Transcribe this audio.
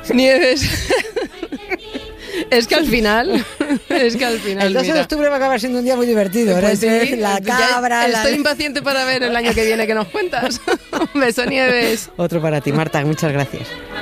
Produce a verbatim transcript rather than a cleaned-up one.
Nieves. Es que al final, es que al final. El dos mira. de octubre va a acabar siendo un día muy divertido. Pues ¿eh? sí, La cabra. Estoy la... impaciente para ver el año que viene que nos cuentas. Un beso, Nieves. Otro para ti, Marta, muchas gracias.